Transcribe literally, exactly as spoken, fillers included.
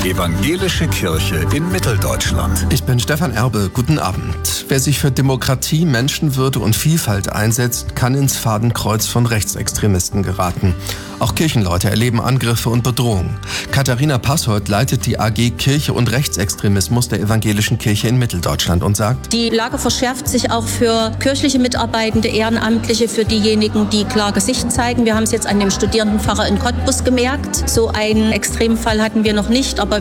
Evangelische Kirche in Mitteldeutschland. Ich bin Stefan Erbe, guten Abend. Wer sich für Demokratie, Menschenwürde und Vielfalt einsetzt, kann ins Fadenkreuz von Rechtsextremisten geraten. Auch Kirchenleute erleben Angriffe und Bedrohungen. Katharina Passold leitet die A G Kirche und Rechtsextremismus der Evangelischen Kirche in Mitteldeutschland und sagt: Die Lage verschärft sich auch für kirchliche Mitarbeitende, Ehrenamtliche, für diejenigen, die klar Gesicht zeigen. Wir haben es jetzt an dem Studierendenpfarrer in Cottbus gemerkt. So einen Extremfall hatten wir noch nicht, aber